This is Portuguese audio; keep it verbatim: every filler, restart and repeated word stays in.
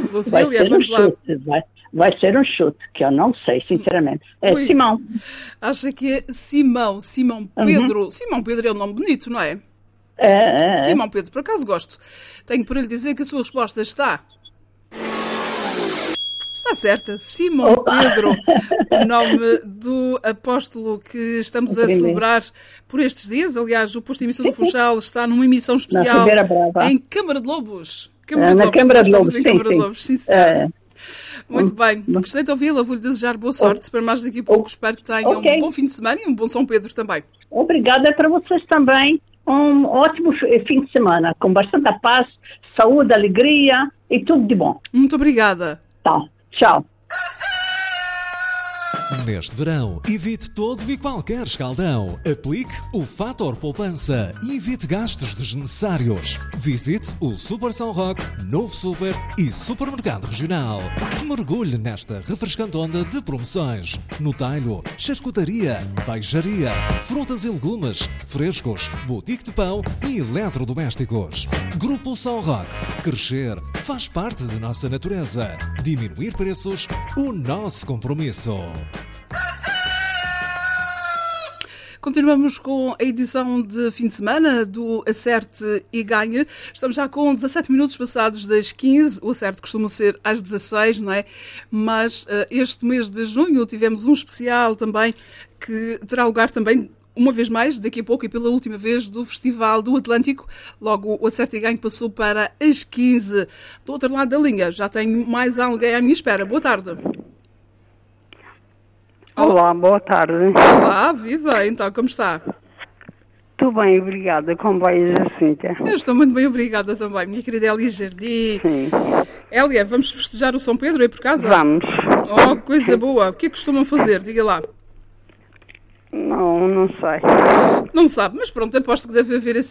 Lucília, vamos um lá. Chute, vai, vai ser um chute, que eu não sei, sinceramente. É Ui. Simão. Acha que é Simão, Simão Pedro. Uhum. Simão Pedro é um nome bonito, não é? É, é, é. Simão Pedro, por acaso gosto. Tenho para lhe dizer que a sua resposta está... Está certa, Simão Opa. Pedro, o nome do apóstolo que estamos a celebrar por estes dias. Aliás, o Posto de Emissão do Funchal está numa emissão especial em Câmara de Lobos. Câmara de Lobos. Câmara de Lobos, em Câmara de Lobos, sim, sim. É. Muito bem, gostei de ouvi-la, vou-lhe desejar boa sorte para mais daqui a pouco. Espero que tenha okay. um bom fim de semana e um bom São Pedro também. Obrigada para vocês também. Um ótimo fim de semana, com bastante paz, saúde, alegria e tudo de bom. Muito obrigada. Tá, tchau. Neste verão, evite todo e qualquer escaldão. Aplique o Fator Poupança e evite gastos desnecessários. Visite o Super São Roque, Novo Super e Supermercado Regional. Mergulhe nesta refrescante onda de promoções. No talho, charcutaria, peixaria, frutas e legumes, frescos, boutique de pão e eletrodomésticos. Grupo São Roque. Crescer faz parte de nossa natureza. Diminuir preços, o nosso compromisso. Continuamos com a edição de fim de semana do Acerte e Ganhe. Estamos já com dezassete minutos passados das quinze. O Acerte costuma ser às dezasseis, não é? Mas uh, este mês de junho tivemos um especial também que terá lugar também uma vez mais, daqui a pouco e pela última vez, do Festival do Atlântico. Logo, o Acerte e Ganhe passou para as quinze. Do outro lado da linha, já tenho mais alguém à minha espera. Boa tarde. Olá, boa tarde. Olá, viva! Então, como está? Estou bem, obrigada. Como vai, Jacinta? Eu estou muito bem, obrigada também, minha querida Elia Jardim. Sim. Elia, vamos festejar o São Pedro aí por casa? Vamos. Oh, coisa boa. O que é que costumam fazer? Diga lá. Não, não sei. Não sabe, mas pronto, aposto que deve haver assim